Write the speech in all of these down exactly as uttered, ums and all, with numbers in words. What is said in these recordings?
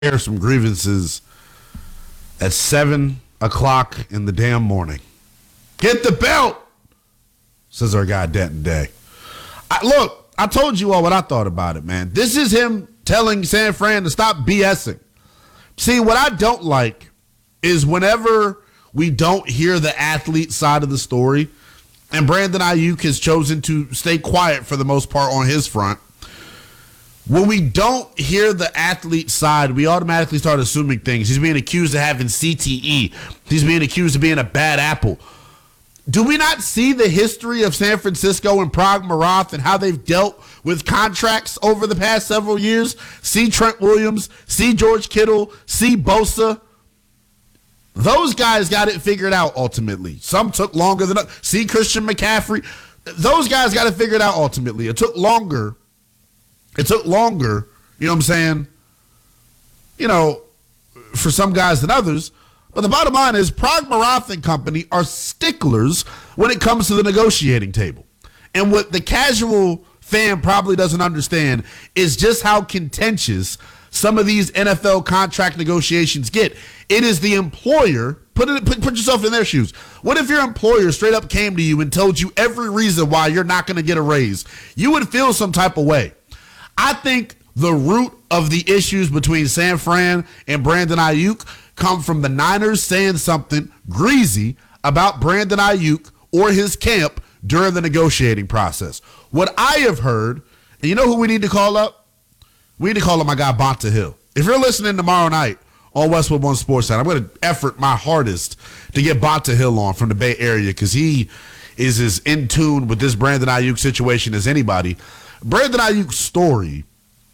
air some grievances at seven o'clock in the damn morning. Get the belt, says our guy Denton Day. I, look, I told you all what I thought about it, man. This is him telling San Fran to stop BSing. See, what I don't like is whenever we don't hear the athlete side of the story, and Brandon Aiyuk has chosen to stay quiet for the most part on his front. When we don't hear the athlete side, we automatically start assuming things. He's being accused of having C T E. He's being accused of being a bad apple. Do we not see the history of San Francisco and Prague Marath and how they've dealt with contracts over the past several years? See Trent Williams, see George Kittle, see Bosa. Those guys got it figured out ultimately. Some took longer than others. See Christian McCaffrey. Those guys got it figured out ultimately. It took longer. It took longer, you know what I'm saying, you know, for some guys than others. But the bottom line is Prague Marath and company are sticklers when it comes to the negotiating table. And what the casual fan probably doesn't understand is just how contentious some of these N F L contract negotiations get. It is the employer. Put it. Put, put yourself in their shoes. What if your employer straight up came to you and told you every reason why you're not going to get a raise? You would feel some type of way. I think the root of the issues between San Fran and Brandon Aiyuk come from the Niners saying something greasy about Brandon Aiyuk or his camp during the negotiating process. What I have heard, and you know who we need to call up? We need to call up my guy Bonta Hill. If you're listening tomorrow night on Westwood One Sports Center, I'm going to effort my hardest to get Bonta Hill on from the Bay Area because he is as in tune with this Brandon Aiyuk situation as anybody. Brandon Aiyuk's story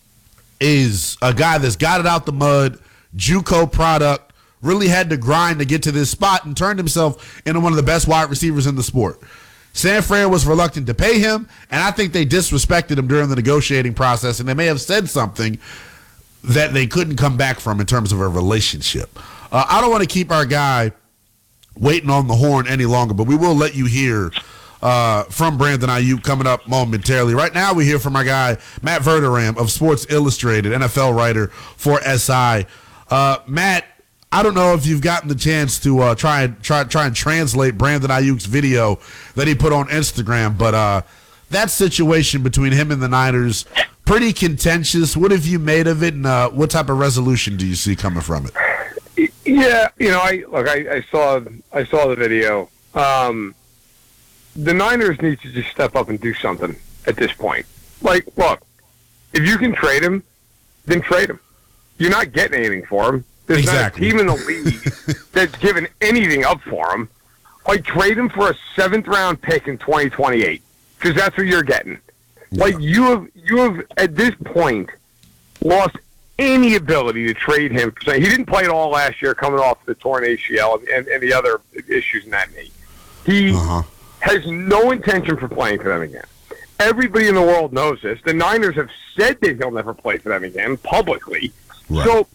is a guy that's got it out the mud, JUCO product, really had to grind to get to this spot and turned himself into one of the best wide receivers in the sport. San Fran was reluctant to pay him, and I think they disrespected him during the negotiating process, and they may have said something that they couldn't come back from in terms of a relationship. Uh, I don't want to keep our guy waiting on the horn any longer, but we will let you hear Uh, from Brandon Aiyuk coming up momentarily. Right now we hear from our guy Matt Verderame of Sports Illustrated, N F L writer for S I. Uh, Matt, I don't know if you've gotten the chance to uh, try and try try and translate Brandon Aiyuk's video that he put on Instagram, but uh, that situation between him and the Niners, pretty contentious. What have you made of it, and uh, what type of resolution do you see coming from it? Yeah, you know, I look, I, I saw I saw the video. Um, The Niners need to just step up and do something at this point. Like, look, if you can trade him, then trade him. You're not getting anything for him. There's exactly. not a team in the league that's given anything up for him. Like, trade him for a seventh-round pick in twenty twenty-eight, because that's what you're getting. Yeah. Like, you have, you have, at this point, lost any ability to trade him. He didn't play at all last year coming off the torn A C L and, and the other issues in that knee. He... Uh-huh. has no intention for playing for them again. Everybody in the world knows this. The Niners have said that they'll never play for them again publicly. Right. So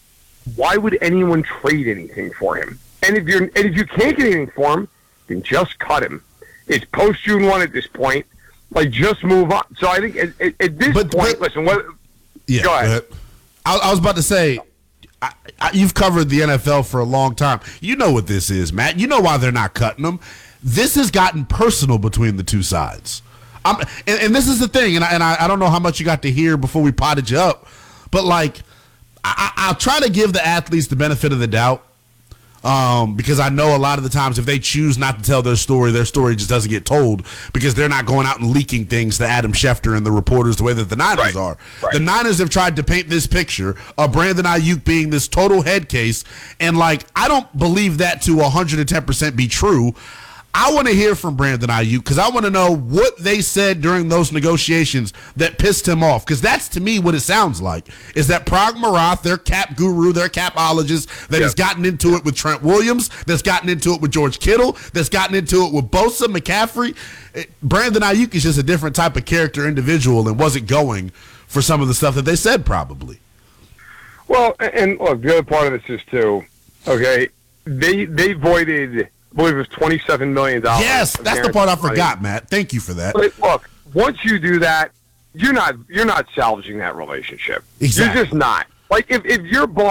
why would anyone trade anything for him? And if you're and if you can't get anything for him, then just cut him. It's post June first at this point. Like, just move on. So I think at, at, at this but, point, but, listen. What? Yeah, go ahead. I, I was about to say. I, I, you've covered the N F L for a long time. You know what this is, Matt. You know why they're not cutting them. This has gotten personal between the two sides. I'm, and, and this is the thing, and, I, and I, I don't know how much you got to hear before we potted you up, but, like, I, I'll try to give the athletes the benefit of the doubt um, because I know a lot of the times if they choose not to tell their story, their story just doesn't get told because they're not going out and leaking things to Adam Schefter and the reporters the way that the Niners right. are. Right. The Niners have tried to paint this picture of Brandon Aiyuk being this total head case, and, like, I don't believe that to one hundred ten percent be true. I want to hear from Brandon Aiyuk because I want to know what they said during those negotiations that pissed him off, because that's, to me, what it sounds like, is that Prague Marath, their cap guru, their capologist, that yep. has gotten into it with Trent Williams, that's gotten into it with George Kittle, that's gotten into it with Bosa, McCaffrey. Brandon Aiyuk is just a different type of character individual and wasn't going for some of the stuff that they said probably. Well, and look, the other part of this is, too, okay, they they voided – I believe it was twenty-seven million dollars. Yes, that's the part I forgot, money. Matt. Thank you for that. But look, once you do that, you're not you're not salvaging that relationship. Exactly. You're just not. Like if if your boss